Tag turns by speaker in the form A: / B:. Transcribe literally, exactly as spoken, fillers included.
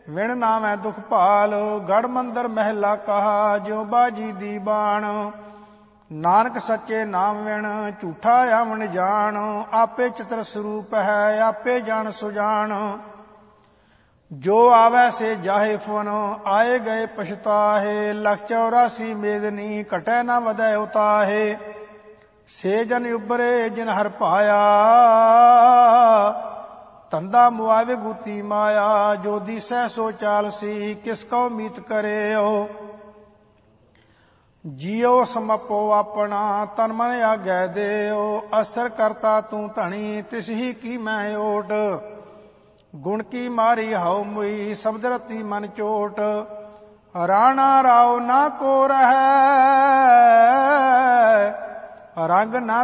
A: ਵਿਣ ਨਾਮੈ ਦੁਖ ਭਾਲ। ਗੜ ਮੰਦਰ ਮਹਿਲਾ ਕਹਾ ਜਿਉ ਬਾਜੀ ਦੀ ਬਾਣ। ਨਾਨਕ ਸੱਚੇ ਨਾਮ ਵਿਣ ਝੂਠਾ ਆਵਣ ਜਾਣ। ਆਪੇ ਚਿਤਰ ਸਰੂਪ ਹੈ ਆਪੇ ਜਾਣ ਸੁਜਾਨ। ਜੋ ਆਵੈ ਸੇ ਜਾਹੇ ਫੁਨ ਆਏ ਗਏ ਪਛਤਾਹੇ। ਲਖ ਚੌਰਾਸੀ ਮੇਦਨੀ ਘਟੈ ਨ ਵਧੈ ਉਤਾਹੇ। ਸੇ ਜਨ ਉਬਰੇ ਜਿਨ ਹਰ ਭਾਇਆ। ਧੰਦਾ ਮੁਆਵੇ ਗੂਤੀ ਮਾਇਆ। ਜੋ ਦੀਸੈ ਸੋ ਚਾਲਸੀ ਕਿਸ ਕਉ ਮੀਤ ਕਰਿਓ। ਜੀਉ ਸਮਪੋ ਆਪਣਾ ਤਨ ਮਨ ਆਗੈ ਦੇਉ। ਅਸਰ ਕਰਤਾ ਤੂੰ ਧਣੀ ਤਿਸ ਹੀ ਕੀ ਮੈਂ ਓਟ। ਗੁਣ ਕੀ ਮਾਰੀ ਹਉ ਮੁਈ ਸ਼ਬਦ ਰਤੀ ਮਨ ਚੋਟ। ਰਾਣਾ ਰਾਉ ਨਾ ਕੋ ਰਹੈ ਰੰਗ ਨਾ